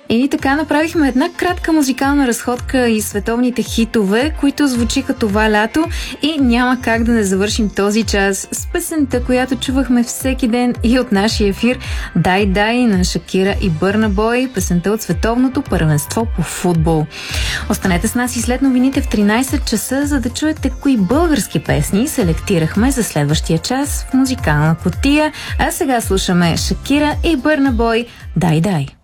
И така направихме една кратка музикална разходка и световните хитове, които звучиха това лято, и няма как да не завършим този час с песента, която чувахме всеки ден и от нашия ефир "Дай, дай" на Шакира и Бърна Бой, песента от световното първенство по футбол. Останете с нас и след новините в 13 часа, за да чуете кои български песни селектирахме за следващия час в музикална кутия. А сега слушаме Шакира и Бърна Бой "Дай, дай".